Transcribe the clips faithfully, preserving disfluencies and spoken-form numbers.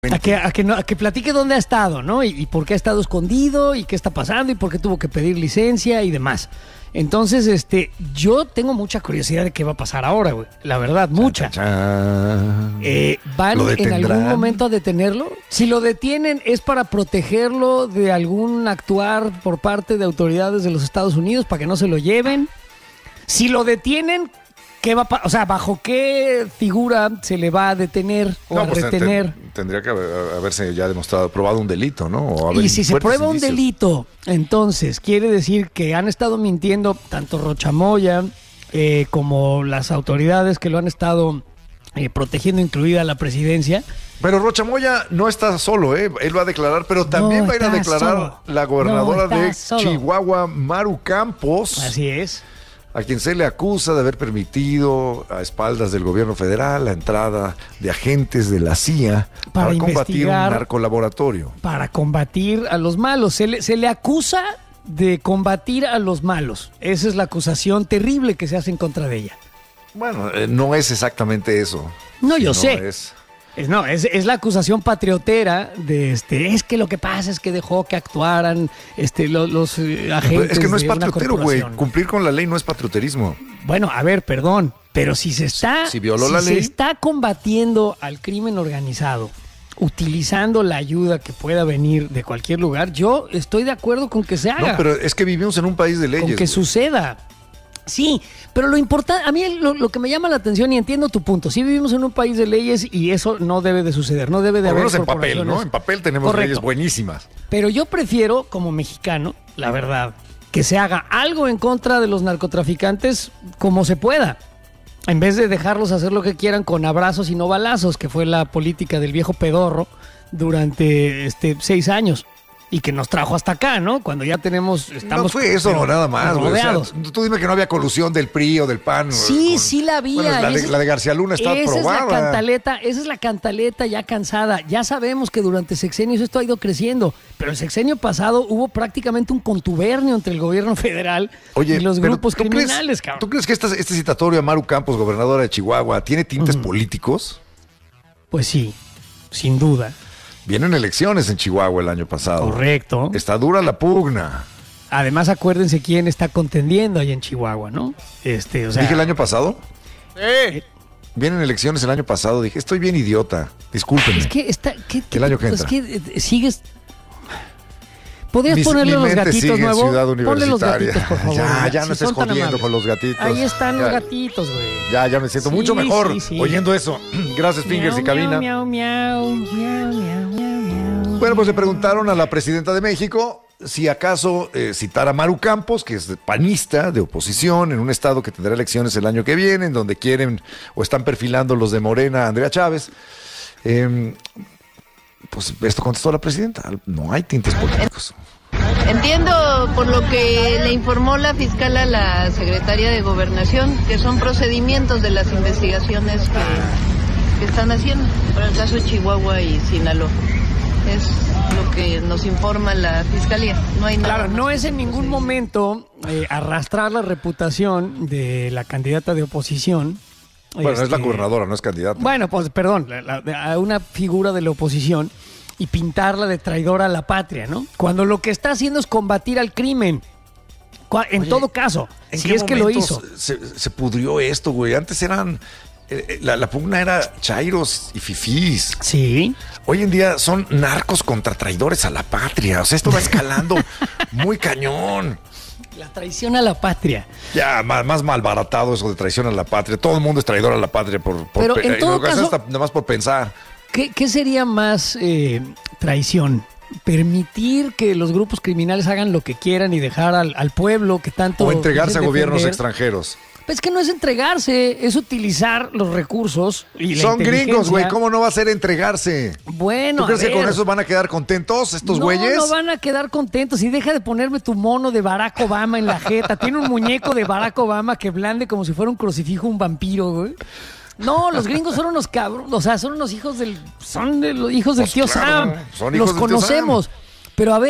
A que, a, que no, a que platique dónde ha estado, ¿no? Y, y por qué ha estado escondido, y qué está pasando, y por qué tuvo que pedir licencia y demás. Entonces, este, yo tengo mucha curiosidad de qué va a pasar ahora, güey. La verdad, mucha. Chan, chan. Eh, ¿Van en algún momento a detenerlo? Si lo detienen, ¿es para protegerlo de algún actuar por parte de autoridades de los Estados Unidos para que no se lo lleven? Si lo detienen, ¿qué va a, o sea, bajo qué figura se le va a detener o no, a pues retener? Ten, tendría que haber, haberse ya demostrado, probado un delito, ¿no? O haber y si se prueba un indicios. delito, entonces quiere decir que han estado mintiendo tanto Rochamoya eh, como las autoridades que lo han estado eh, protegiendo, incluida la presidencia. Pero Rochamoya no está solo, ¿eh? Él va a declarar, pero también No va a ir a está declarar solo. la gobernadora No está de solo. Chihuahua, Maru Campos. Así es. A quien se le acusa de haber permitido a espaldas del gobierno federal la entrada de agentes de la C I A Para para, combatir un investigar. narcolaboratorio. Para combatir a los malos. Se le, se le acusa de combatir a los malos. Esa es la acusación terrible que se hace en contra de ella. Bueno, eh, no es exactamente eso. No, yo sino sé. Es... Es, no, es, es la acusación patriotera de este. Es que lo que pasa es que dejó que actuaran este, los, los eh, agentes. Es que no es de una patriotero, güey. corporación. Cumplir con la ley no es patrioterismo. Bueno, a ver, perdón, pero si se está, Si violó si la se ley. está combatiendo al crimen organizado, utilizando la ayuda que pueda venir de cualquier lugar, yo estoy de acuerdo con que se haga. No, pero es que vivimos en un país de leyes. con que güey. suceda. Sí, pero lo importante, a mí lo, lo que me llama la atención, y entiendo tu punto, sí vivimos en un país de leyes y eso no debe de suceder, no debe de Por lo haber menos en papel, corporaciones. ¿no? En papel tenemos Correcto. leyes buenísimas. Pero yo prefiero, como mexicano, la verdad, que se haga algo en contra de los narcotraficantes como se pueda, en vez de dejarlos hacer lo que quieran con abrazos y no balazos, que fue la política del viejo pedorro durante este seis años. Y que nos trajo hasta acá, ¿no? Cuando ya tenemos... Estamos no fue eso, pero, nada más. güey. O sea, rodeados. tú dime que no había colusión del P R I o del P A N. Sí, con- sí la había. Bueno, la, y de, esa- la de García Luna está esa aprobada. es la cantaleta, esa es la cantaleta ya cansada. Ya sabemos que durante sexenios esto ha ido creciendo, pero el sexenio pasado hubo prácticamente un contubernio entre el gobierno federal Oye, y los pero grupos ¿tú criminales, crees, cabrón. ¿Tú crees que esta- este citatorio a Maru Campos, gobernadora de Chihuahua, tiene tintes Ujú. políticos? Pues sí, sin duda. Vienen elecciones en Chihuahua el año pasado. Correcto. Está dura la pugna. Además, acuérdense quién está contendiendo allá en Chihuahua, ¿no? Este, o sea, ¿Dije el año pasado? Sí. Vienen elecciones el año pasado. Dije, estoy bien idiota. Discúlpenme. es que está, ¿qué- qué- El año que es entra. que eh, sigues. ¿Podrías Mi- ponerle mi los mente gatitos sigue en nuevo? Ciudad Ponle los Universitaria. gatitos, por favor. Ya, ya si no estés son tan jodiendo amables. con los gatitos. Ahí están Ya. los gatitos, güey. Ya, ya me siento Sí, mucho mejor sí, sí. oyendo eso. Gracias, Fingers y Miau, Cabina. miau, miau, miau, miau, miau, miau. Bueno, pues le preguntaron a la presidenta de México si acaso eh, citar a Maru Campos, que es panista de oposición, en un estado que tendrá elecciones el año que viene, en donde quieren o están perfilando los de Morena a Andrea Chávez. Eh, pues esto contestó la presidenta. No hay tintes políticos. Entiendo por lo que le informó la fiscal a la secretaria de Gobernación, que son procedimientos de las investigaciones que, que están haciendo para el caso de Chihuahua y Sinaloa. Es lo que nos informa la fiscalía. No hay nada. Claro, más no que es en ningún proceder. momento eh, arrastrar la reputación de la candidata de oposición. Bueno, es la Este, gobernadora, no es candidata. Bueno, pues perdón, la- la- a una figura de la oposición y pintarla de traidora a la patria, ¿no? Cuando lo que está haciendo es combatir al crimen. Cua- En Oye, todo caso, ¿En si qué es que lo momentos hizo. Se, se pudrió esto, güey. Antes eran... eh, la, la pugna era chairos y fifís. Sí. Hoy en día son narcos contra traidores a la patria. O sea, esto va escalando muy cañón. La traición a la patria. Ya, más, más malbaratado eso de traición a la patria. Todo el mundo es traidor a la patria por, por Pero pe- en todo ocasiones caso- hasta nada más por pensar. ¿Qué, qué sería más eh, traición? ¿Permitir que los grupos criminales hagan lo que quieran y dejar al, al pueblo que tanto... O entregarse a dicen gobiernos defender? extranjeros. Pues es que no es entregarse, es utilizar los recursos y la Son gringos, inteligencia. güey. ¿Cómo no va a ser entregarse? Bueno, ¿Tú crees a que con ver. eso van a quedar contentos estos no, güeyes? No van a quedar contentos. Y deja de ponerme tu mono de Barack Obama en la jeta. Tiene un muñeco de Barack Obama que blande como si fuera un crucifijo, un vampiro, güey. No, los gringos son unos cabrones. O sea, son unos hijos del. Son de los hijos del Pues tío claro, Sam. son hijos los del tío conocemos. Pero a ver,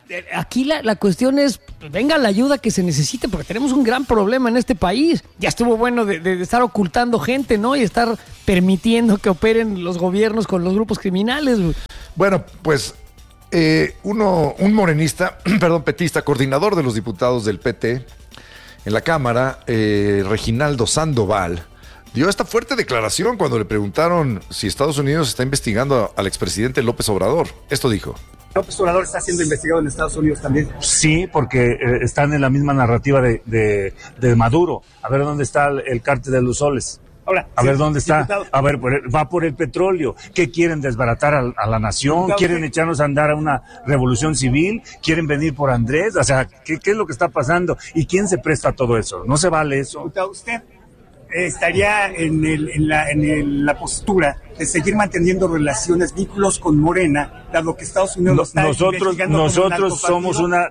aquí la, la cuestión es, venga la ayuda que se necesite, porque tenemos un gran problema en este país. Ya estuvo bueno de, de estar ocultando gente, ¿no? Y estar permitiendo que operen los gobiernos con los grupos criminales. Bueno, pues eh, uno, un morenista, perdón, petista, coordinador de los diputados del P T en la Cámara, eh, Reginaldo Sandoval, dio esta fuerte declaración cuando le preguntaron si Estados Unidos está investigando al expresidente López Obrador. Esto dijo. ¿López Obrador está siendo investigado en Estados Unidos también? Sí, porque eh, están en la misma narrativa de, de, de Maduro. A ver dónde está el, el cártel de los soles. Ahora, a sí, ver dónde está. diputado. A ver, por el, va por el petróleo. ¿Qué quieren? ¿Desbaratar a, a la nación? Diputado, ¿Quieren sí. echarnos a andar a una revolución civil? ¿Quieren venir por Andrés? O sea, ¿qué, qué es lo que está pasando? ¿Y quién se presta a todo eso? ¿No se vale eso? Diputado, usted estaría en, el, en, la, en el, la postura de seguir manteniendo relaciones, vínculos con Morena, dado que Estados Unidos No, lo está nosotros investigando como nosotros narcopartido. somos una...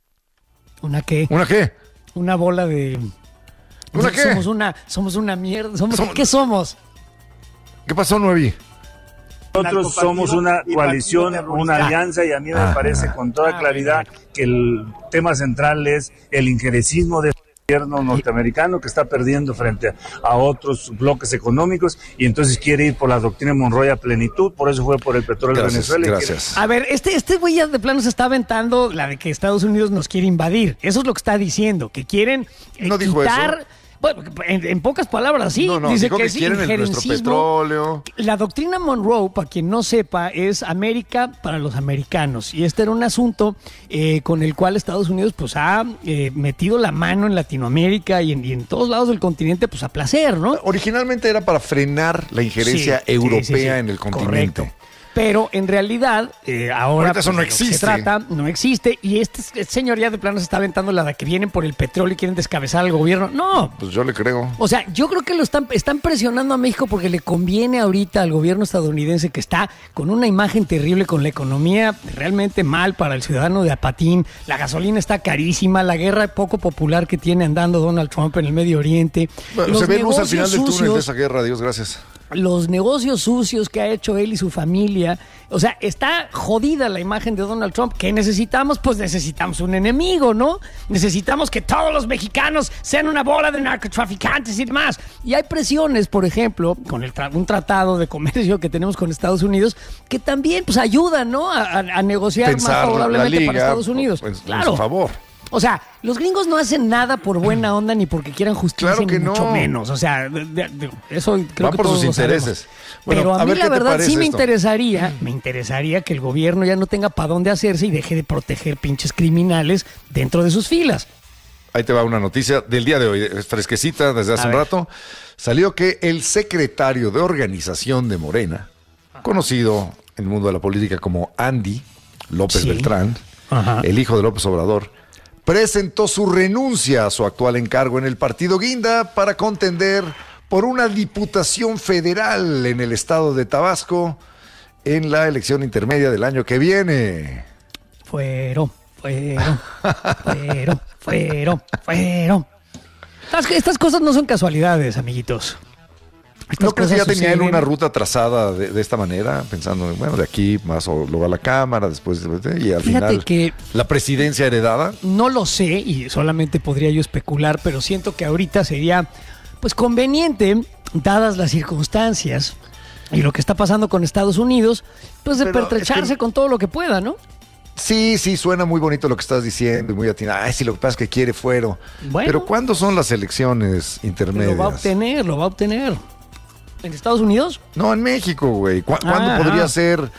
¿Una qué? ¿Una qué? Una bola de... ¿Una qué? Somos una, somos una mierda. Somos, Somos- ¿Qué somos? ¿Qué pasó, Nuevi? Nosotros somos una y coalición, partido una terrorista. alianza, y a mí me Ah, parece ah. con toda Ah, claridad bueno. que el tema central es el injerencismo del gobierno norteamericano, que está perdiendo frente a otros bloques económicos, y entonces quiere ir por la doctrina Monroe a plenitud. Por eso fue por el petróleo de Gracias, Venezuela. y quiere- gracias. A ver, este este güey ya de plano se está aventando la de que Estados Unidos nos quiere invadir. Eso es lo que está diciendo, que quieren eh, No dijo quitar... eso. Bueno, en, en pocas palabras, sí. No, no, dice dijo que es quieren el- nuestro injerencismo. petróleo. La doctrina Monroe, para quien no sepa, es América para los americanos. Y este era un asunto eh, con el cual Estados Unidos pues ha eh, metido la mano en Latinoamérica y en, y en todos lados del continente, pues a placer, ¿no? Originalmente era para frenar la injerencia Sí, sí, europea sí, sí. en el continente. Correcto. Pero en realidad, eh, ahora Ahorita eso no de lo que existe. se trata, no existe. Y este, este señor ya de plano se está aventando la de que vienen por el petróleo y quieren descabezar al gobierno. No. Pues yo le creo. O sea, yo creo que lo están, están presionando a México porque le conviene ahorita al gobierno estadounidense, que está con una imagen terrible, con la economía realmente mal para el ciudadano de a patín. La gasolina está carísima, la guerra poco popular que tiene andando Donald Trump en el Medio Oriente. Bueno, los se ve luz al negocios final del túnel de sucios, esa guerra, Dios gracias. los negocios sucios que ha hecho él y su familia. O sea, está jodida la imagen de Donald Trump. ¿Qué necesitamos? Pues necesitamos un enemigo, ¿no? Necesitamos que todos los mexicanos sean una bola de narcotraficantes y demás. Y hay presiones, por ejemplo, con el tra- un tratado de comercio que tenemos con Estados Unidos, que también pues ayudan, ¿no? A, a- a negociar más Pensar la favorablemente liga para Estados Unidos. pues, en Claro. su favor. O sea, los gringos no hacen nada por buena onda ni porque quieran justicia, Claro que ni mucho no. menos. O sea, de- de- de- eso creo Van que por todos sus lo sabemos. intereses. Bueno, Pero a, a mí ver, la ¿qué te verdad parece sí me esto? interesaría, me interesaría que el gobierno ya no tenga para dónde hacerse y deje de proteger pinches criminales dentro de sus filas. Ahí te va una noticia del día de hoy, es fresquecita desde hace A un ver. rato. Salió que el secretario de organización de Morena, conocido en el mundo de la política como Andy López Sí. Beltrán, Ajá. el hijo de López Obrador, presentó su renuncia a su actual encargo en el partido Guinda para contender por una diputación federal en el estado de Tabasco en la elección intermedia del año que viene. Fueron, fueron, fueron, fueron, fueron. Estas, estas cosas no son casualidades, amiguitos. Estas ¿No crees que ya cosas tenía él suceden. una ruta trazada de, de esta manera? Pensando, bueno, de aquí más o luego a la Cámara, después de- y al Fíjate final que- la presidencia heredada. No lo sé y solamente podría yo especular, pero siento que ahorita sería pues conveniente, dadas las circunstancias y lo que está pasando con Estados Unidos, pues de Pero pertrecharse es que- con todo lo que pueda, ¿no? Sí, sí, suena muy bonito lo que estás diciendo y muy atinado. Ay, sí, lo que pasa es que quiere fuero. Bueno. Pero ¿cuándo son las elecciones intermedias? Lo va a obtener, lo va a obtener. ¿En Estados Unidos? No, en México, güey. ¿Cu- ¿Cuándo Ah, podría ah. ser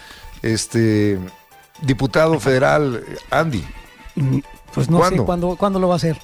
este diputado federal Andy? Mm, Pues no ¿Cuándo? sé cuándo, cuándo lo va a hacer.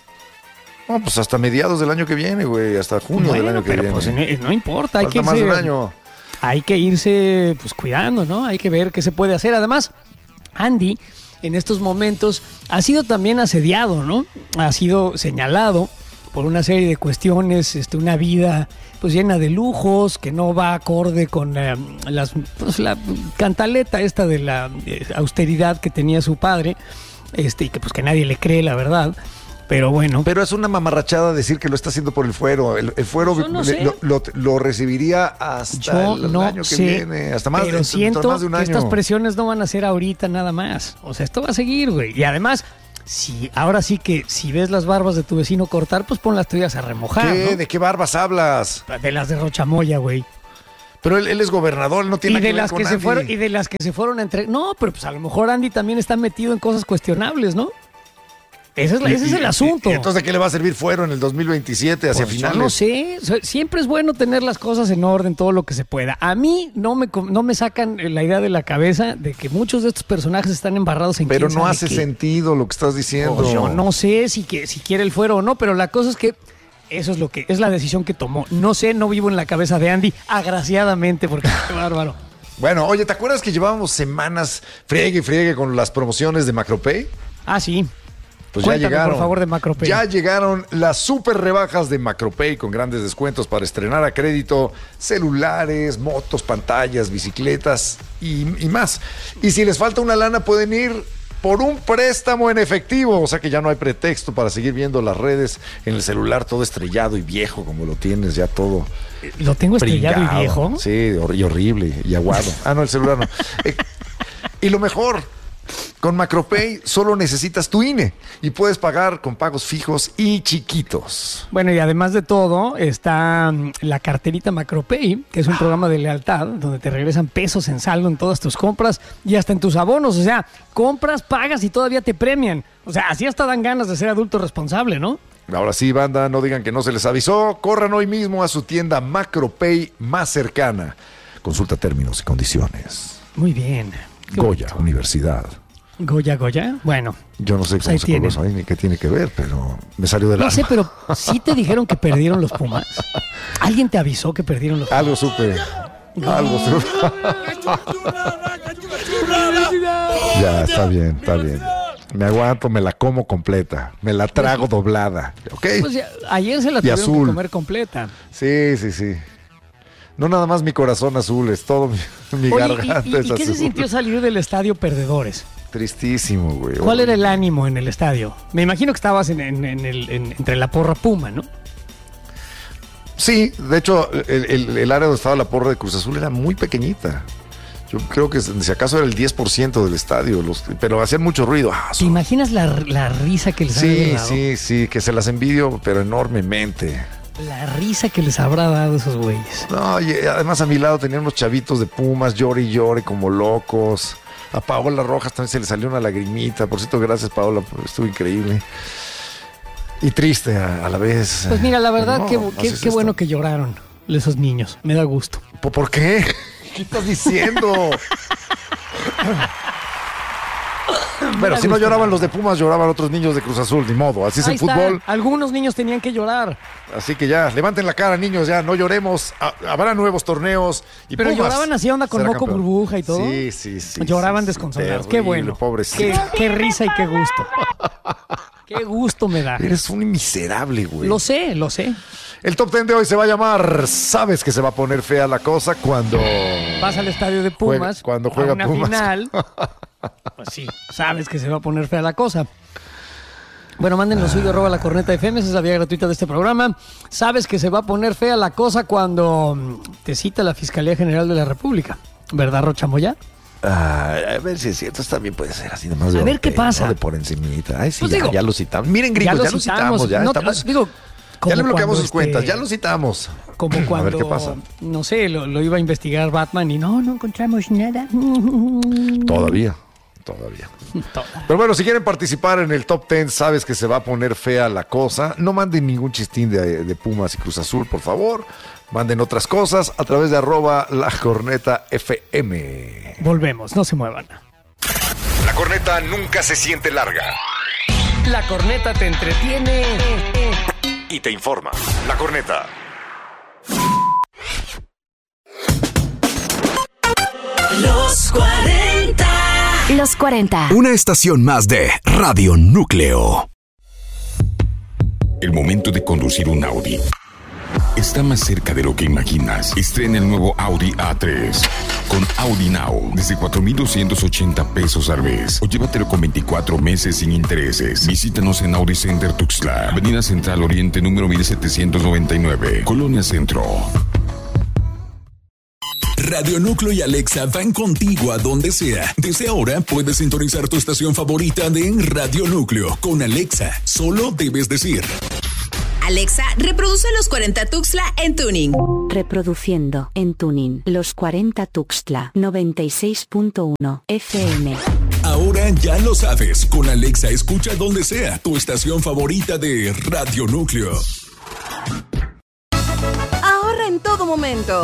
No, pues hasta mediados del año que viene, güey. Hasta junio del Bueno, año que pero viene. pues en- no importa, hay Falta que más irse, de un año. hay que irse pues cuidando, ¿no? Hay que ver qué se puede hacer. Además, Andy en estos momentos ha sido también asediado, ¿no? Ha sido señalado por una serie de cuestiones, este, una vida pues llena de lujos, que no va acorde con eh, las, pues, la cantaleta esta de la eh, austeridad que tenía su padre, este, y que pues que nadie le cree, la verdad. Pero bueno. Pero es una mamarrachada decir que lo está haciendo por el fuero. El, el fuero Yo no le- sé. lo, lo- lo recibiría hasta Yo el, no año que sé, viene. Hasta más, pero de, siento más de un que año. estas presiones no van a ser ahorita nada más. O sea, esto va a seguir, güey. Y además, si ahora sí que si ves las barbas de tu vecino cortar, pues pon las tuyas a remojar, ¿Qué? ¿no? ¿De qué barbas hablas? De las de Rochamoya, güey. Pero él, él es gobernador, él no tiene Y nada que de ver las con que se Andy. fueron y de las que se fueron entre no, pero pues a lo mejor Andy también está metido en cosas cuestionables, ¿no? Ese es, la- Y- ese es y- el asunto. y entonces, ¿de qué le va a servir fuero en el dos mil veintisiete hacia Pues finales? yo no sé, O sea, siempre es bueno tener las cosas en orden, todo lo que se pueda. A mí no me, com- no me sacan la idea de la cabeza de que muchos de estos personajes están embarrados en Pero quién no sabe hace qué. sentido lo que estás diciendo. Pues yo no sé si, que, si quiere el fuero o no, pero la cosa es que eso es lo que es la decisión que tomó. No sé, no vivo en la cabeza de Andy, agraciadamente, porque qué bárbaro. Bueno, oye, ¿te acuerdas que llevábamos semanas friegue y friegue con las promociones de Macropay? Ah, sí. Pues Cuéntame, ya llegaron. por favor, de Macropay. Ya llegaron las super rebajas de Macropay con grandes descuentos para estrenar a crédito celulares, motos, pantallas, bicicletas y, y más. Y si les falta una lana, pueden ir por un préstamo en efectivo. O sea que ya no hay pretexto para seguir viendo las redes en el celular todo estrellado y viejo, como lo tienes ya todo. Lo tengo estrellado pringado. y viejo. Sí, hor- y horrible y aguado. Ah, no, el celular no. Eh, y lo mejor, con Macropay solo necesitas tu I N E y puedes pagar con pagos fijos y chiquitos. Bueno, y además de todo, está mm, la carterita Macropay, que es un programa de lealtad donde te regresan pesos en saldo en todas tus compras y hasta en tus abonos. O sea, compras, pagas y todavía te premian. O sea, así hasta dan ganas de ser adulto responsable, ¿no? Ahora sí, banda, no digan que no se les avisó. Corran hoy mismo a su tienda Macropay más cercana. Consulta términos y condiciones. Muy bien. Qué Goya, bonito. Universidad. Goya, Goya. Bueno, Yo no sé Pues cómo ahí se coló tienen. eso ahí ni qué tiene que ver, pero me salió del no alma. sé, pero ¿sí te dijeron que perdieron los Pumas? ¿Alguien te avisó que perdieron los Pumas? Algo supe. Algo supe. Ya, está bien, está bien. Me aguanto, me la como completa. Me la trago doblada. ¿Ok? Pues ya, ayer se la Y tuvieron azul. que comer completa. Sí, sí, sí. No nada más mi corazón azul, es todo mi, mi Oye, garganta ¿y, y- es y qué se azul. sintió salir del estadio perdedores? Tristísimo, güey. ¿Cuál era el ánimo en el estadio? Me imagino que estabas en, en- en el- en- entre la porra Puma, ¿no? Sí, de hecho, el, el- el área donde estaba la porra de Cruz Azul era muy pequeñita. Yo creo que si acaso era el diez por ciento del estadio, los, pero hacían mucho ruido. Ah, ¿Te son- imaginas la, la risa que les sí, habrá dado? sí, sí, que se las envidio, pero enormemente. La risa que les habrá dado esos güeyes. No, y además a mi lado tenían unos chavitos de Pumas, llore y llore como locos. A Paola Rojas también se le salió una lagrimita. Por cierto, gracias, Paola, estuvo increíble. Y triste a, a la vez. Pues mira, la verdad, No, qué, así qué- es qué esto. bueno que lloraron esos niños. Me da gusto. ¿Por, por qué? ¿Qué estás diciendo? Bueno, si no gusto. lloraban los de Pumas, lloraban otros niños de Cruz Azul, ni modo. Así es Ahí el está. fútbol. Algunos niños tenían que llorar. Así que ya, levanten la cara, niños, ya, no lloremos. Ha- Habrá nuevos torneos. Y Pero Pumas lloraban así, onda con será moco campeón. burbuja y todo. Sí, sí, sí. Lloraban sí, sí. desconsolados. Qué Terrible, bueno. Pobrecito. Qué, qué risa y qué gusto. Qué gusto me da. Eres un miserable, güey. Lo sé, lo sé. El top ten de hoy se va a llamar ¿Sabes que se va a poner fea la cosa cuando... Vas al estadio de Pumas. Juega- cuando juega a una Pumas. final. Pues sí, sabes que se va a poner fea la cosa. Bueno, manden lo suyo, arroba la corneta F M, esa es la vía gratuita de este programa. Sabes que se va a poner fea la cosa cuando mm, te cita la Fiscalía General de la República. ¿Verdad, Rochamoya? Ay, a ver si es cierto, esto también puede ser así nomás de A ver qué golpe, pasa. ¿no? De por encimita. Ay, sí, Pues ya, digo, ya lo citamos. Miren, gringos, ya lo citamos, ya No, estamos... digo, como Ya le bloqueamos cuando, sus cuentas, este, ya lo citamos. Como cuando, A ver qué pasa. no sé, lo, lo iba a investigar Batman y no, no encontramos nada. Todavía, todavía. Toda. Pero bueno, si quieren participar en el top ten, sabes que se va a poner fea la cosa. No manden ningún chistín de, de Pumas y Cruz Azul, por favor. Manden otras cosas a través de arroba la corneta F M. Volvemos, no se muevan. La corneta nunca se siente larga La corneta te entretiene. y te informa. La corneta. Los cuarenta. Los cuarenta. Una estación más de Radio Núcleo. El momento de conducir un Audi está más cerca de lo que imaginas. Estrena el nuevo Audi A tres con Audi Now desde cuatro mil doscientos ochenta pesos al mes, o llévatelo con veinticuatro meses sin intereses. Visítanos en Audi Center Tuxtla, Avenida Central Oriente número mil setecientos noventa y nueve, Colonia Centro. Radio Núcleo y Alexa van contigo a donde sea. Desde ahora puedes sintonizar tu estación favorita de Radio Núcleo. Con Alexa, solo debes decir: Alexa, reproduce Los cuarenta Tuxtla en Tuning. Reproduciendo en Tuning Los cuarenta Tuxtla noventa y seis punto uno F M. Ahora ya lo sabes. Con Alexa escucha donde sea tu estación favorita de Radio Núcleo. Ahorra en todo momento.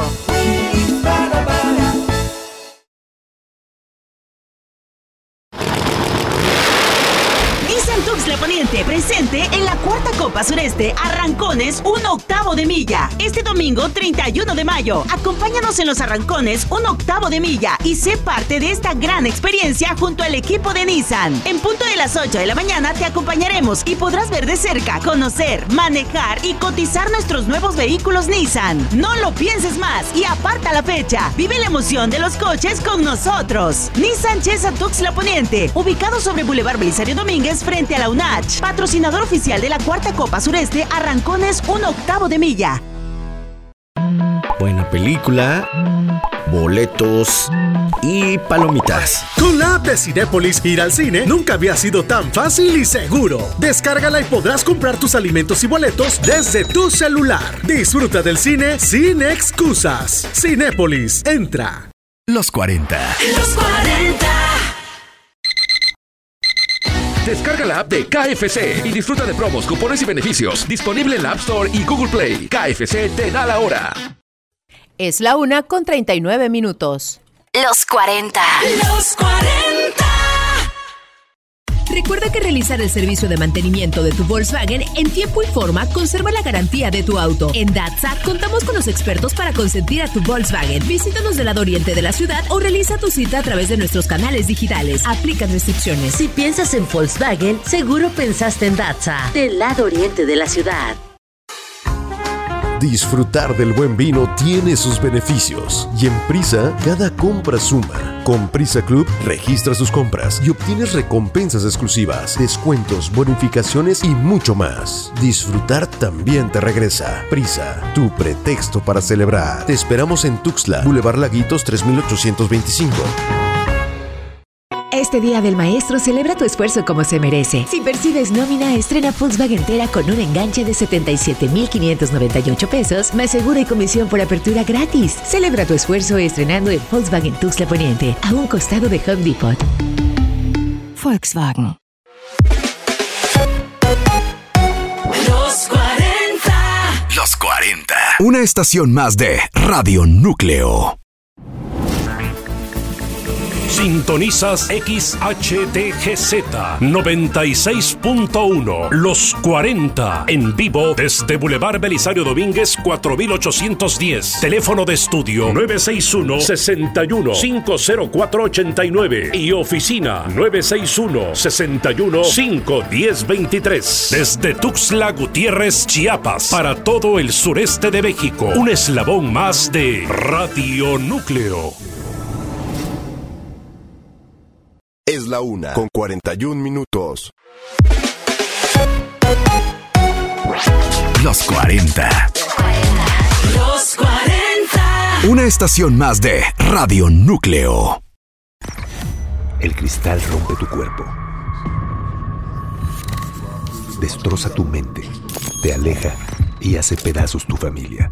Nissan Tuxtla Poniente presente en la cuarta Copa Sureste Arrancones un octavo de milla. Este domingo treinta y uno de mayo. Acompáñanos en los Arrancones un octavo de milla y sé parte de esta gran experiencia junto al equipo de Nissan. En punto de las ocho de la mañana te acompañaremos y podrás ver de cerca, conocer, manejar y cotizar nuestros nuevos vehículos Nissan. No lo pienses más y aparta la fecha. Vive la emoción de los coches con nosotros. Nissan Chesa Tuxtla Poniente, ubicado sobre Boulevard Belisario Domínguez frente a la U N A C. Patrocinador oficial de la cuarta Copa Sureste Arrancones un octavo de milla. Buena película, boletos y palomitas. Con la app de Cinépolis, ir al cine nunca había sido tan fácil y seguro. Descárgala y podrás comprar tus alimentos y boletos desde tu celular. Disfruta del cine sin excusas. Cinépolis, entra. Los cuarenta. Los cuarenta. Descarga la app de K F C y disfruta de promos, cupones y beneficios. Disponible en la App Store y Google Play. K F C te da la hora. Es la una con treinta y nueve minutos. Los cuarenta. Los cuarenta. Recuerda que realizar el servicio de mantenimiento de tu Volkswagen en tiempo y forma conserva la garantía de tu auto. En Datsa contamos con los expertos para consentir a tu Volkswagen. Visítanos del lado oriente de la ciudad o realiza tu cita a través de nuestros canales digitales. Aplican restricciones. Si piensas en Volkswagen, seguro pensaste en Datsa, del lado oriente de la ciudad. Disfrutar del buen vino tiene sus beneficios y en Prisa cada compra suma. Con Prisa Club registra sus compras y obtienes recompensas exclusivas, descuentos, bonificaciones y mucho más. Disfrutar también te regresa. Prisa, tu pretexto para celebrar. Te esperamos en Tuxtla, Boulevard Laguitos tres mil ochocientos veinticinco. Este Día del Maestro celebra tu esfuerzo como se merece. Si percibes nómina, estrena Volkswagen Tera con un enganche de setenta y siete mil quinientos noventa y ocho pesos, más seguro y comisión por apertura gratis. Celebra tu esfuerzo estrenando en Volkswagen Tuxtla Poniente, a un costado de Home Depot. Volkswagen. Los cuarenta. Los cuarenta. Una estación más de Radio Núcleo. Sintonizas X H T G Z noventa y seis punto uno. Los cuarenta. En vivo desde Boulevard Belisario Domínguez cuatro mil ochocientos diez. Teléfono de estudio nueve seis uno, seis uno, cinco cero cuatro ocho nueve y oficina nueve seis uno, seis uno, cinco uno cero dos tres. Desde Tuxtla Gutiérrez, Chiapas, para todo el sureste de México. Un eslabón más de Radio Núcleo. Es la una con cuarenta y un minutos. Los cuarenta. Los cuarenta. Una estación más de Radio Núcleo. El cristal rompe tu cuerpo. Destroza tu mente. Te aleja y hace pedazos tu familia.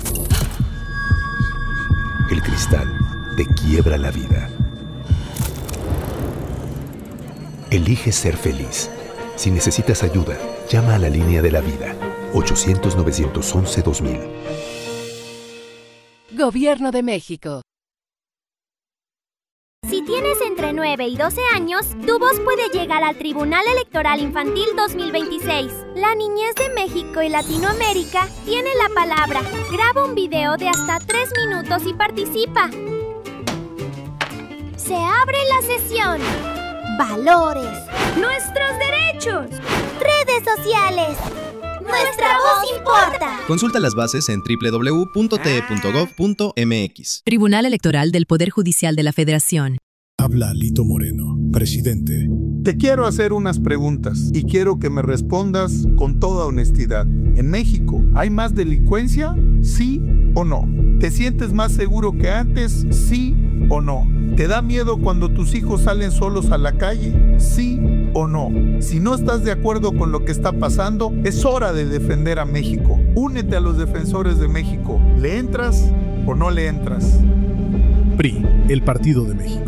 El cristal te quiebra la vida. Elige ser feliz. Si necesitas ayuda, llama a la línea de la vida. ochocientos, novecientos once, dos mil. Gobierno de México. Si tienes entre nueve y doce años, tu voz puede llegar al Tribunal Electoral Infantil dos mil veintiséis. La niñez de México y Latinoamérica tiene la palabra. Graba un video de hasta tres minutos y participa. Se abre la sesión. Valores. Nuestros derechos. Redes sociales. Nuestra voz importa. Consulta las bases en doble u doble u doble u punto t e punto gov punto m x. Tribunal Electoral del Poder Judicial de la Federación. Habla Alito Moreno, presidente. Te quiero hacer unas preguntas y quiero que me respondas con toda honestidad. ¿En México hay más delincuencia? ¿Sí o no? ¿Te sientes más seguro que antes? ¿Sí o no? ¿Te da miedo cuando tus hijos salen solos a la calle? ¿Sí o no? Si no estás de acuerdo con lo que está pasando, es hora de defender a México. Únete a los defensores de México. ¿Le entras o no le entras? P R I, el Partido de México.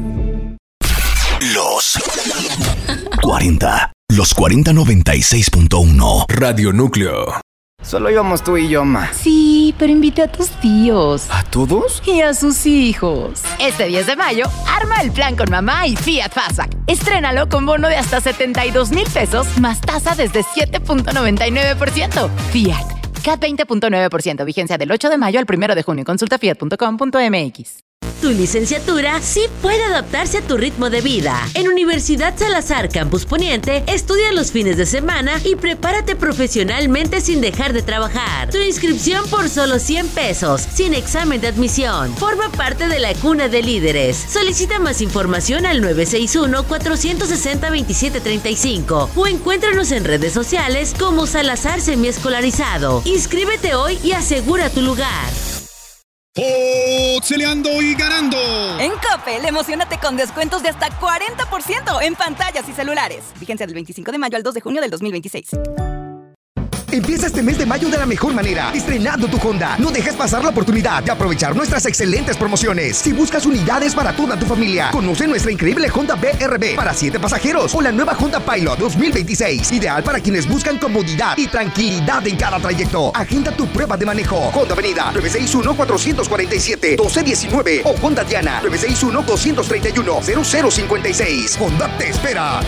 Los cuarenta. Los cuarenta noventa y seis punto uno. Radio Núcleo. Solo íbamos tú y yo, ma. Sí, pero invité a tus tíos. ¿A todos? Y a sus hijos. Este diez de mayo, arma el plan con mamá y Fiat Fastback. Estrénalo con bono de hasta setenta y dos mil pesos, más tasa desde siete punto noventa y nueve por ciento. Fiat, C A T veinte punto nueve por ciento. Vigencia del ocho de mayo al primero de junio. Consulta fiat punto com punto m x. Tu licenciatura sí puede adaptarse a tu ritmo de vida. En Universidad Salazar Campus Poniente, estudia los fines de semana y prepárate profesionalmente sin dejar de trabajar. Tu inscripción por solo cien pesos, sin examen de admisión. Forma parte de la cuna de líderes. Solicita más información al nueve seis uno, cuatro seis cero, dos siete tres cinco o encuéntranos en redes sociales como Salazar Semiescolarizado. Inscríbete hoy y asegura tu lugar. ¡Oxeleando y ganando! En Coppel, emocionate con descuentos de hasta cuarenta por ciento en pantallas y celulares. Vigencia del veinticinco de mayo al dos de junio del dos mil veintiséis. Empieza este mes de mayo de la mejor manera, estrenando tu Honda. No dejes pasar la oportunidad de aprovechar nuestras excelentes promociones. Si buscas unidades para toda tu familia, conoce nuestra increíble Honda B R V para siete pasajeros o la nueva Honda Pilot dos mil veintiséis, ideal para quienes buscan comodidad y tranquilidad en cada trayecto. Agenda tu prueba de manejo. Honda Avenida nueve seis uno, cuatro cuatro siete, uno dos uno nueve o Honda Diana nueve seis uno, dos tres uno, cero cero cinco seis. Honda te espera.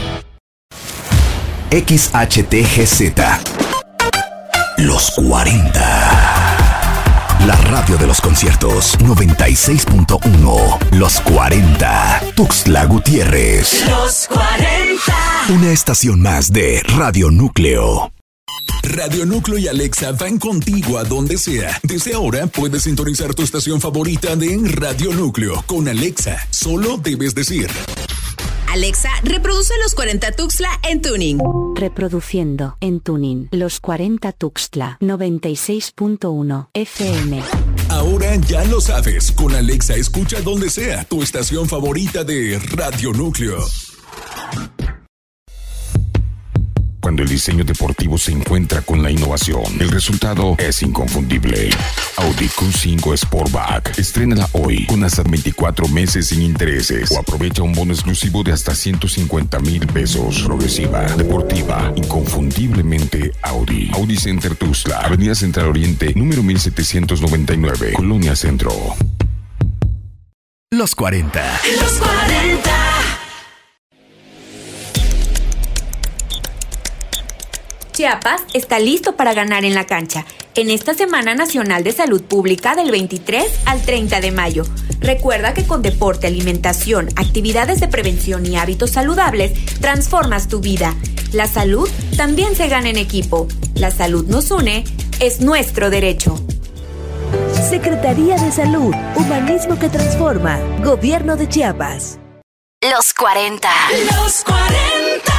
X H T G Z. Los cuarenta. La radio de los conciertos. noventa y seis punto uno. Los cuarenta. Tuxtla Gutiérrez. Los cuarenta. Una estación más de Radio Núcleo. Radio Núcleo y Alexa van contigo a donde sea. Desde ahora puedes sintonizar tu estación favorita de Radio Núcleo. Con Alexa, solo debes decir: Alexa, reproduce Los cuarenta Tuxtla en Tuning. Reproduciendo en Tuning Los cuarenta Tuxtla noventa y seis punto uno F M. Ahora ya lo sabes. Con Alexa escucha donde sea tu estación favorita de Radio Núcleo. Cuando el diseño deportivo se encuentra con la innovación, el resultado es inconfundible. Audi Q cinco Sportback. Estrénala hoy con hasta veinticuatro meses sin intereses o aprovecha un bono exclusivo de hasta ciento cincuenta mil pesos. Progresiva, deportiva, inconfundiblemente Audi. Audi Center Tuxtla, Avenida Central Oriente, número mil setecientos noventa y nueve, Colonia Centro. Los cuarenta. Los cuarenta. Chiapas está listo para ganar en la cancha en esta Semana Nacional de Salud Pública del veintitrés al treinta de mayo. Recuerda que con deporte, alimentación, actividades de prevención y hábitos saludables, transformas tu vida. La salud también se gana en equipo. La salud nos une, es nuestro derecho. Secretaría de Salud, Humanismo que Transforma, Gobierno de Chiapas. Los cuarenta. Los cuarenta.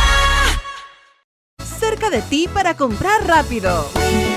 Cerca de ti para comprar rápido.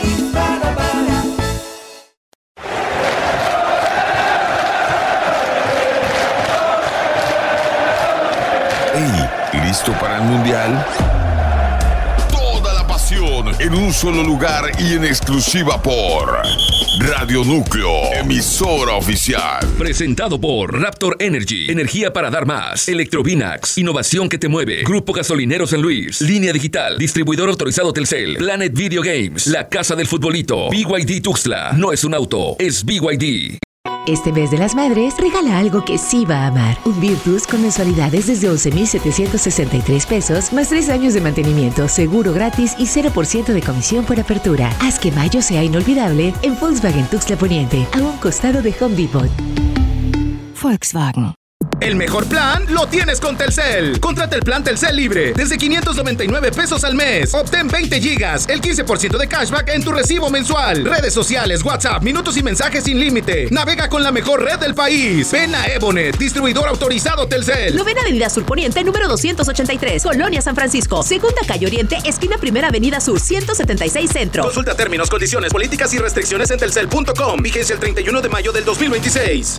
Hey, ¿listo para el mundial? Toda la pasión en un solo lugar y en exclusiva por Radio Núcleo, emisora oficial. Presentado por Raptor Energy, energía para dar más. Electrovinax, innovación que te mueve. Grupo Gasolinero San Luis, Línea Digital, distribuidor autorizado Telcel. Planet Video Games, la casa del futbolito. B Y D Tuxtla, no es un auto, es B Y D. Este mes de las madres, regala algo que sí va a amar. Un Virtus con mensualidades desde once mil setecientos sesenta y tres pesos, más tres años de mantenimiento, seguro gratis y cero por ciento de comisión por apertura. Haz que mayo sea inolvidable en Volkswagen Tuxtla Poniente, a un costado de Home Depot. Volkswagen. El mejor plan lo tienes con Telcel. Contrata el plan Telcel libre desde quinientos noventa y nueve pesos al mes. Obtén veinte gigas, el quince por ciento de cashback en tu recibo mensual. Redes sociales, WhatsApp, minutos y mensajes sin límite. Navega con la mejor red del país. Ven a Ebonet, distribuidor autorizado Telcel. Novena Avenida Sur Poniente, número doscientos ochenta y tres, Colonia San Francisco. Segunda Calle Oriente, esquina Primera Avenida Sur, ciento setenta y seis Centro. Consulta términos, condiciones, políticas y restricciones en telcel punto com. Vigencia el treinta y uno de mayo del dos mil veintiséis.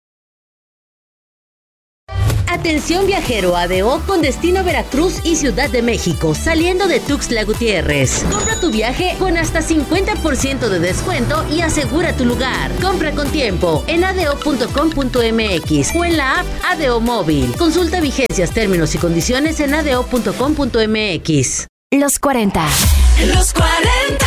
Atención viajero A D O con destino Veracruz y Ciudad de México, saliendo de Tuxtla Gutiérrez. Compra tu viaje con hasta cincuenta por ciento de descuento y asegura tu lugar. Compra con tiempo en a d o punto com punto m x o en la app A D O Móvil. Consulta vigencias, términos y condiciones en a d o punto com punto m x. Los cuarenta. Los cuarenta.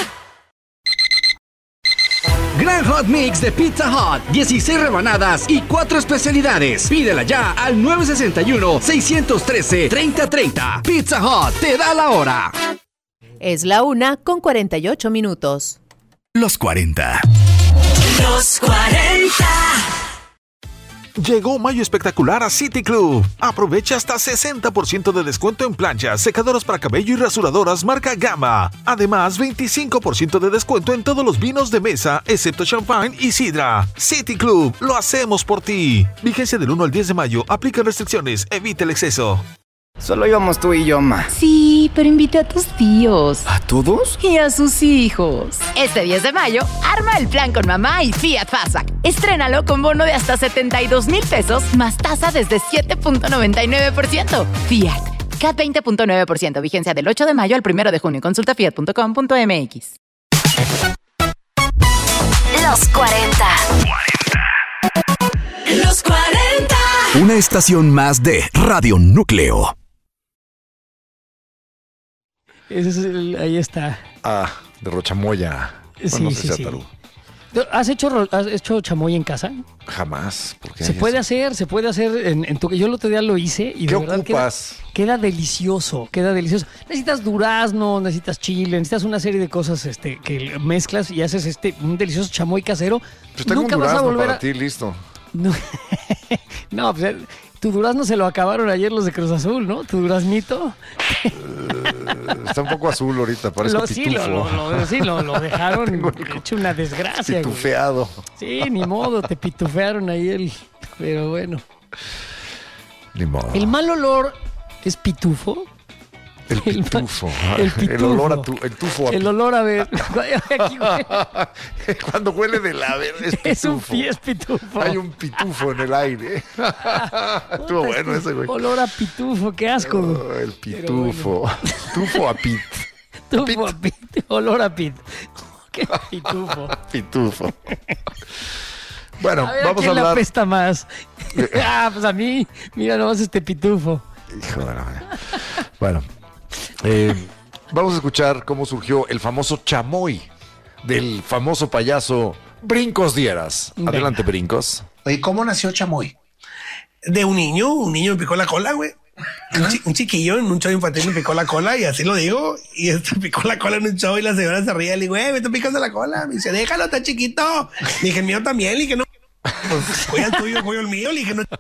Gran Hot Mix de Pizza Hut. dieciséis rebanadas y cuatro especialidades. Pídela ya al nueve seis uno, seis uno tres, tres cero tres cero. Pizza Hut te da la hora. Es la una con cuarenta y ocho minutos. Los cuarenta. Los cuarenta. Llegó Mayo Espectacular a City Club. Aprovecha hasta sesenta por ciento de descuento en planchas, secadoras para cabello y rasuradoras marca Gama. Además, veinticinco por ciento de descuento en todos los vinos de mesa, excepto champán y sidra. City Club, lo hacemos por ti. Vigencia del uno al diez de mayo. Aplica restricciones. Evita el exceso. Solo íbamos tú y yo, ma. Sí, pero invité a tus tíos. ¿A todos? Y a sus hijos. Este diez de mayo, arma el plan con mamá y Fiat Fastback. Estrénalo con bono de hasta setenta y dos mil pesos, más tasa desde siete punto noventa y nueve por ciento. Fiat, C A T veinte punto nueve por ciento. Vigencia del ocho de mayo al primero de junio. Consulta fiat punto com punto m x. Los cuarenta. Los cuarenta. Una estación más de Radio Núcleo. Ese es el, ahí está. Ah, de Rochamoya. Sí, bueno, no sé sí, si sí. ¿Has hecho, ¿Has hecho chamoy en casa? Jamás. ¿Por qué se puede eso? hacer, se puede hacer. En, en tu, yo el otro día lo hice y ¿Qué de verdad ocupas? Queda, queda delicioso, queda delicioso. Necesitas durazno, necesitas chile, necesitas una serie de cosas este, que mezclas y haces este un delicioso chamoy casero. Pues tengo Nunca un durazno vas a volver para a... ti, listo. No, no pues, tu durazno se lo acabaron ayer los de Cruz Azul, ¿no? Tu duraznito. Uh, está un poco azul ahorita, parece lo, pitufo. Sí, lo, lo, lo, sí, lo, lo dejaron hecho una desgracia. Pitufeado. Güey. Sí, ni modo, te pitufearon ahí el... Pero bueno. Ni modo. ¿El mal olor es pitufo? El pitufo. El, el pitufo. El olor a tu, el tufo a El olor a ver. Aquí, cuando huele de la ver, es pitufo. Es un pie, es pitufo. Hay un pitufo en el aire. Estuvo bueno ese, güey. Olor a pitufo, qué asco. Oh, el pitufo. Bueno. Tufo a pit. Tufo a pit. Olor a pit. Qué pitufo. Pitufo. Bueno, a ver, vamos a, a hablar. La apesta más. Ah, pues a mí. Mira nomás este pitufo. Hijo de la... Bueno. Eh, vamos a escuchar cómo surgió el famoso chamoy del famoso payaso Brincos Dieras. Adelante, Brincos. Oye, ¿cómo nació chamoy? De un niño, un niño me picó la cola, güey. Un, chi un chiquillo en un show infantil me picó la cola y así lo digo. Y este picó la cola en un show y la señora se ría. Le digo, eh, me está picando la cola. Me dice, déjalo, está chiquito. Le dije, el mío también. Le dije, no. Pues, cuida el tuyo, cuida el mío. Le dije, no.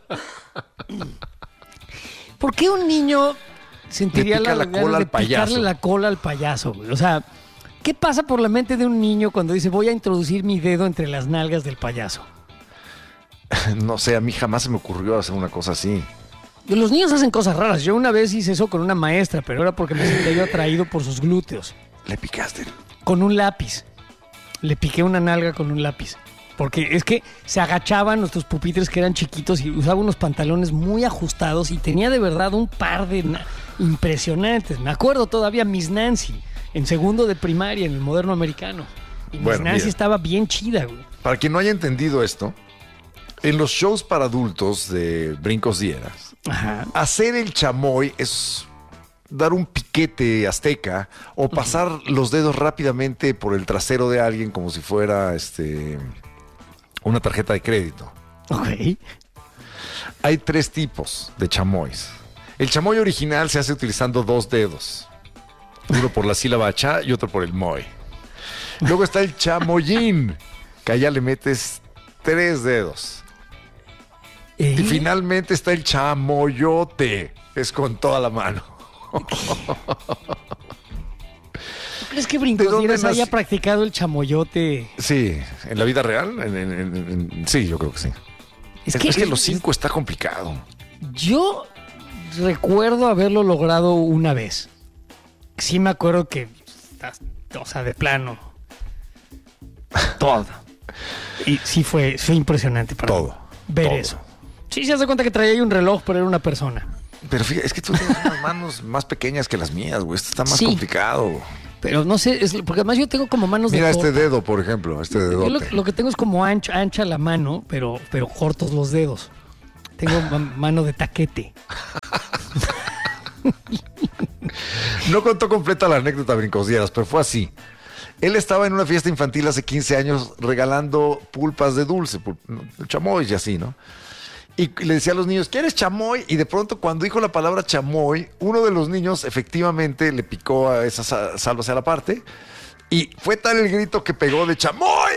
¿Por qué un niño sentiría la, la cola de al payaso? Picarle la cola al payaso, güey? O sea, ¿qué pasa por la mente de un niño cuando dice voy a introducir mi dedo entre las nalgas del payaso? No sé, a mí jamás se me ocurrió hacer una cosa así. Los niños hacen cosas raras. Yo una vez hice eso con una maestra, pero era porque me sentía yo atraído por sus glúteos. ¿Le picaste? Con un lápiz. Le piqué una nalga con un lápiz. Porque es que se agachaban nuestros pupitres que eran chiquitos y usaba unos pantalones muy ajustados y tenía de verdad un par de impresionantes. Me acuerdo todavía Miss Nancy en segundo de primaria en el moderno americano. Y Miss bueno, Nancy mira, estaba bien chida, güey. Para quien no haya entendido esto, en los shows para adultos de Brincos Dieras, Ajá. hacer el chamoy es dar un piquete azteca o pasar uh-huh. los dedos rápidamente por el trasero de alguien como si fuera este... una tarjeta de crédito. Ok. Hay tres tipos de chamoys. El chamoy original se hace utilizando dos dedos. Uno por la sílaba cha y otro por el moy. Luego está el chamoyín, que allá le metes tres dedos. ¿Eh? Y finalmente está el chamoyote. Es con toda la mano. ¿Tú crees que Brincosieras haya practicado el chamoyote? Sí, ¿en la vida real? En, en, en, en, sí, yo creo que sí. Es, es que, es que los cinco es, está complicado. Yo recuerdo haberlo logrado una vez. Sí me acuerdo que, o sea, de plano, todo. Y sí fue, fue impresionante para todo, mí ver todo. eso. Sí, se hace cuenta que traía ahí un reloj, pero era una persona. Pero fíjate, es que tú tienes unas manos más pequeñas que las mías, güey. Esto está más sí, complicado. Pero no sé, es, porque además yo tengo como manos Mira de este corta. dedo, por ejemplo, este dedote. Yo lo, lo que tengo es como ancha, ancha la mano, pero, pero cortos los dedos. Tengo ma- mano de taquete. No contó completa la anécdota, Brincosieras, pero fue así. Él estaba en una fiesta infantil hace quince años regalando pulpas de dulce, pul- chamoy y así, ¿no? Y le decía a los niños, ¿quieres chamoy? Y de pronto cuando dijo la palabra chamoy, uno de los niños efectivamente le picó a esa sa- salva hacia la parte y fue tal el grito que pegó de chamoy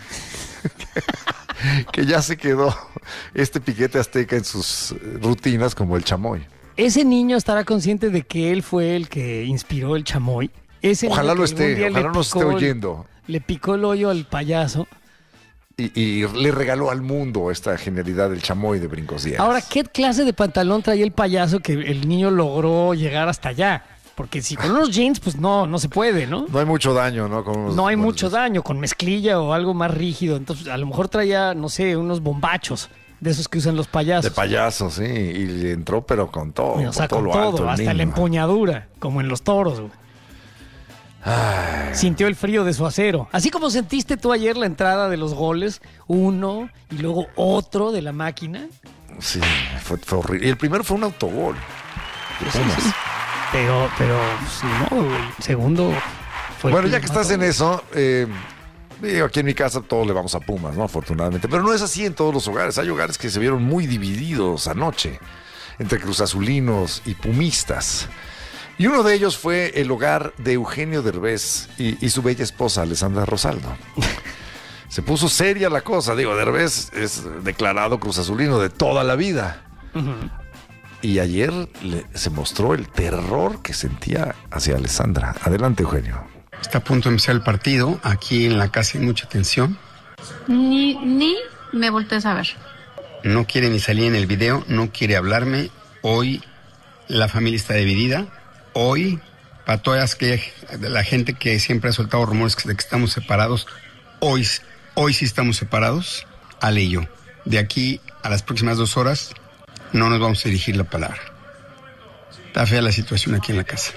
que ya se quedó este piquete azteca en sus rutinas como el chamoy. Ese niño estará consciente de que él fue el que inspiró el chamoy. Ese Ojalá niño lo que algún esté, día ojalá le nos esté picó el- oyendo. Le picó el hoyo al payaso. Y, y le regaló al mundo esta genialidad del chamoy de Brincosieras. Ahora, ¿qué clase de pantalón traía el payaso que el niño logró llegar hasta allá? Porque si con unos jeans, pues no, no se puede, ¿no? No hay mucho daño, ¿no? Con unos, No hay con mucho los... daño, con mezclilla o algo más rígido. Entonces, a lo mejor traía, no sé, unos bombachos de esos que usan los payasos. De payasos, sí. Y le entró, pero con todo. O sea, con con todo, todo, lo alto, el hasta niño. la empuñadura, como en los toros, güey. Ay. Sintió el frío de su acero. Así como sentiste tú ayer la entrada de los goles, uno y luego otro de la máquina. Sí, fue, fue horrible. Y el primero fue un autogol. Sí, sí. Pero, pero, sí, no, el segundo fue. Bueno, el ya que estás en eso, eh, digo, aquí en mi casa todos le vamos a Pumas, ¿no? Afortunadamente. Pero no es así en todos los hogares. Hay hogares que se vieron muy divididos anoche entre cruzazulinos y pumistas. Y uno de ellos fue el hogar de Eugenio Derbez y, y su bella esposa, Alessandra Rosaldo. Se puso seria la cosa. Digo, Derbez es declarado cruzazulino de toda la vida. Uh-huh. Y ayer le, se mostró el terror que sentía hacia Alessandra. Adelante, Eugenio. Está a punto de empezar el partido. Aquí en la casa hay mucha tensión. Ni, ni me voltees a ver. No quiere ni salir en el video, no quiere hablarme. Hoy la familia está dividida. Hoy, para toda la gente que siempre ha soltado rumores de que estamos separados, hoy, hoy sí estamos separados, Ale y yo. De aquí a las próximas dos horas no nos vamos a dirigir la palabra. Está fea la situación aquí en la casa.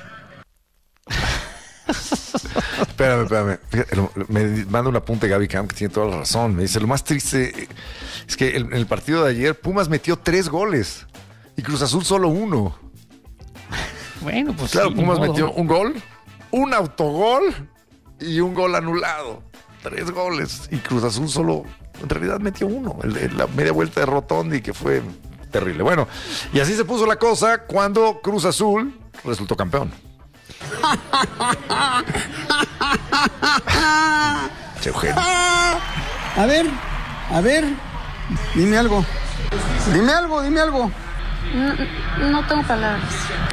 Espérame, espérame. Fíjate, me manda un apunte Gaby Camp que tiene toda la razón. Me dice, lo más triste es que en el partido de ayer Pumas metió tres goles y Cruz Azul solo uno. Bueno, pues claro, sí, Pumas modo. metió un gol, un autogol y un gol anulado. Tres goles. Y Cruz Azul solo, en realidad metió uno. El, el, la media vuelta de Rotondi, que fue terrible. Bueno, y así se puso la cosa cuando Cruz Azul resultó campeón. Che, Eugenio. A ver, a ver, dime algo. Dime algo, dime algo. No, no tengo palabras.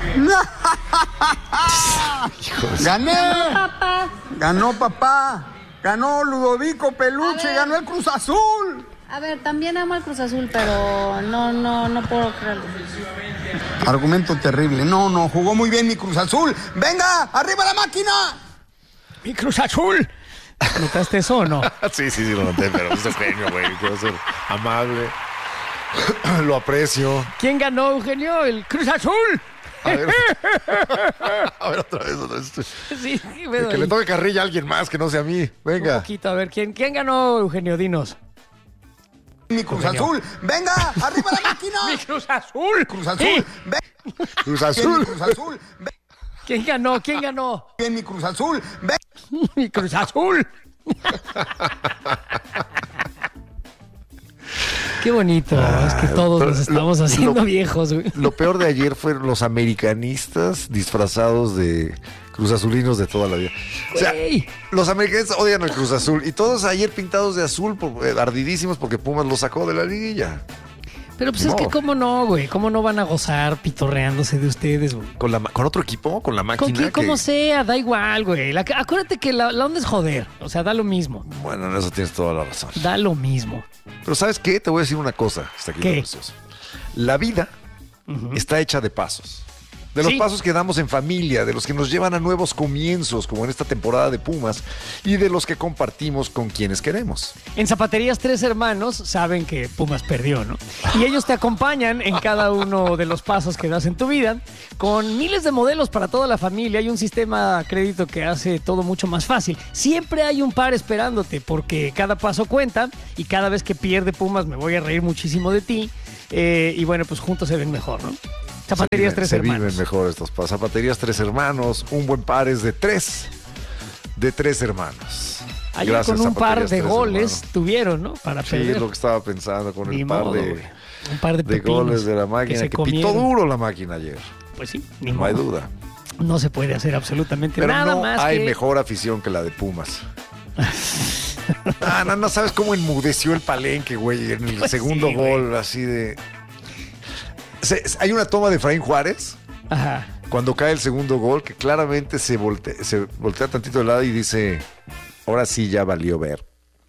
¡Gané! Ganó papá. Ganó papá. Ganó Ludovico Peluche. Ganó el Cruz Azul. A ver, también amo al Cruz Azul, pero no, no, no puedo creerlo. Argumento terrible. No, no, jugó muy bien mi Cruz Azul. ¡Venga! ¡Arriba la máquina! ¡Mi Cruz Azul! ¿Notaste eso o no? Sí, sí, sí, lo noté, pero es Eugenio, güey. Quiero ser amable. Lo aprecio. ¿Quién ganó, Eugenio? ¡El Cruz Azul! A ver, a ver otra vez. Otra vez. Sí, sí, que ahí. le toque carrilla a alguien más que no sea a mí. Venga. Un poquito, a ver, ¿quién, quién ganó, Eugenio? Dinos. Mi Cruz Azul. ¡Venga! ¡Arriba la máquina! ¡Mi Cruz Azul! Cruz Azul. Sí. Ven. Cruz Azul. Mi Cruz Azul. Ven. ¿Quién ganó? ¿Quién ganó? Bien, mi Cruz Azul. Ven. ¡Mi Cruz Azul! Qué bonito, ah, es que todos nos estamos lo, haciendo lo, viejos, güey. Lo peor de ayer fueron los americanistas disfrazados de Cruz Azulinos de toda la vida. O sea, los americanistas odian al Cruz Azul y todos ayer pintados de azul, por, eh, ardidísimos porque Pumas lo sacó de la liguilla. Pero pues Ni es que modo. cómo no, güey. ¿Cómo no van a gozar pitorreándose de ustedes, güey? ¿Con, la, ¿Con otro equipo? ¿Con la Con máquina? quien, que- como sea, da igual, güey. La- acuérdate que la, la onda es joder. O sea, da lo mismo. Bueno, en eso tienes toda la razón. Da lo mismo. Pero ¿sabes qué? Te voy a decir una cosa. Está aquí ¿Qué? precioso. La vida está hecha de pasos. De los Sí. pasos que damos en familia, de los que nos llevan a nuevos comienzos, como en esta temporada de Pumas, y de los que compartimos con quienes queremos. En Zapaterías Tres Hermanos saben que Pumas perdió, ¿no? Y ellos te acompañan en cada uno de los pasos que das en tu vida, con miles de modelos para toda la familia y un sistema de crédito que hace todo mucho más fácil. Siempre hay un par esperándote, porque cada paso cuenta y cada vez que pierde Pumas me voy a reír muchísimo de ti. Eh, y bueno, pues juntos se ven mejor, ¿no? Zapaterías Se viven- Tres se Hermanos. viven mejor estos pasos. Zapaterías Tres Hermanos, un buen par es de tres, de tres hermanos. Ayer Gracias, con un par Zapaterías de Tres goles Hermanos. tuvieron, ¿no? Para Sí, perder. es lo que estaba pensando con Ni el par modo, de, güey. Un par de de pepinos goles de la que máquina se que, pitó comieron. duro la máquina ayer. Pues sí, ni No hay modo. duda. No se puede hacer absolutamente Pero nada no más hay que... mejor afición que la de Pumas. ah, no, no sabes cómo enmudeció el Palenque, güey, en el Pues segundo sí, güey. gol, así de... Se- hay una toma de Efraín Juárez Ajá. cuando cae el segundo gol que claramente se voltea, se voltea tantito de lado y dice, ahora sí ya valió ver.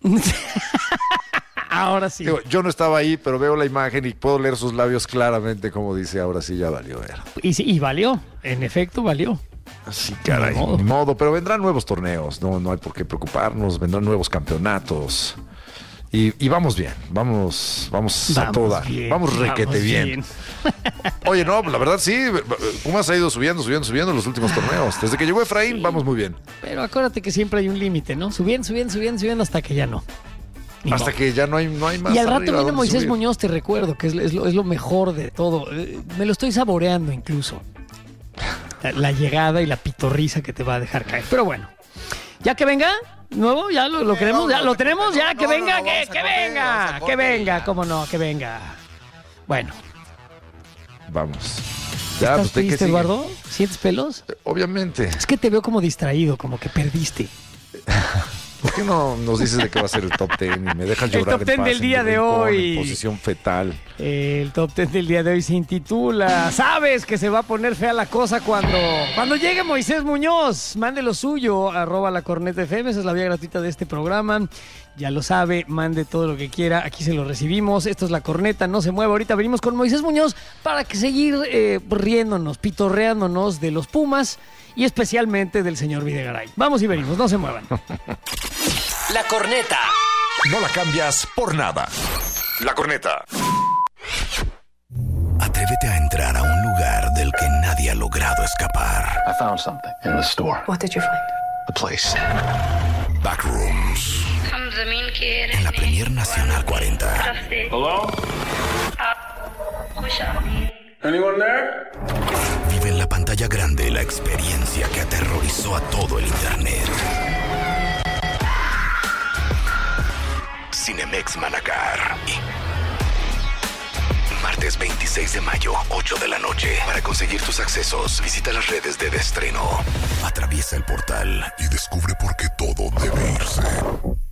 Ahora sí. Digo, yo no estaba ahí, pero veo la imagen y puedo leer sus labios claramente como dice, ahora sí ya valió ver. Y, sí, y valió, en efecto valió. Sí, caray, Ni modo. ni modo, pero vendrán nuevos torneos, no, no hay por qué preocuparnos, vendrán nuevos campeonatos. Y, y vamos bien, vamos, vamos, a Vamos toda, bien, vamos requete vamos bien. bien. Oye, no, la verdad sí, Pumas ha ido subiendo, subiendo, subiendo en los últimos torneos. Desde que llegó Efraín, vamos muy bien. Pero acuérdate que siempre hay un límite, ¿no? Subiendo, subiendo, subiendo, subiendo hasta que ya no. Ni Hasta modo. que ya no hay, no hay más. Y al rato arriba viene donde Moisés subir. Muñoz, te recuerdo, que es, es lo, es lo mejor de todo. Eh, Me lo estoy saboreando incluso. La, la llegada y la pitorriza que te va a dejar caer. Pero bueno, ya que venga, nuevo, ya lo, lo queremos, ya lo tenemos, ya que venga, que, que venga, que venga, cómo no, que venga. Bueno, Vamos. ¿estás Ya, pues, ¿de qué triste, sigue? Eduardo? ¿Sientes pelos? Obviamente. Es que te veo como distraído, como que perdiste. ¿Por qué no nos dices de qué va a ser el top ten y me dejas El llorar top en ten paz del en día mi de rincón, hoy. en posición fetal? El top ten del día de hoy se intitula ¿Sabes que se va a poner fea la cosa cuando cuando llegue Moisés Muñoz? Mande lo suyo, arroba la corneta F M, esa es la vía gratuita de este programa. Ya lo sabe, mande todo lo que quiera, aquí se lo recibimos. Esto es La Corneta, no se mueva. Ahorita venimos con Moisés Muñoz para que seguir eh, riéndonos, pitorreándonos de los Pumas y especialmente del señor Videgaray. Vamos y venimos, no se muevan. La Corneta. No la cambias por nada. La Corneta. Atrévete a entrar a un lugar del que nadie ha logrado escapar. I found something in the store. What did you find? A place. Backrooms. En la Premier Nacional cuarenta. Hello? Anyone there? Vive en la pantalla grande la experiencia que aterrorizó a todo el internet. Cinemex Manacar. Martes veintiséis de mayo, ocho de la noche. Para conseguir tus accesos, visita las redes de Destreno. Atraviesa el portal y descubre por qué todo debe irse.